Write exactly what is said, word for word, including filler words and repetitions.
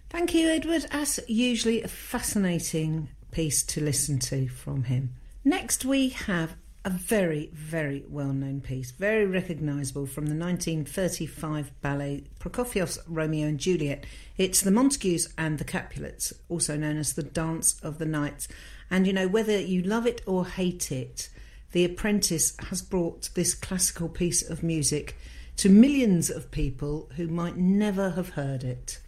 Thank you, Edward. As usually, a fascinating piece to listen to from him. Next, we have a very, very well-known piece, very recognisable, from the nineteen thirty-five ballet Prokofiev's Romeo and Juliet. It's the Montagues and the Capulets, also known as the Dance of the Knights. And, you know, whether you love it or hate it, The Apprentice has brought this classical piece of music to millions of people who might never have heard it.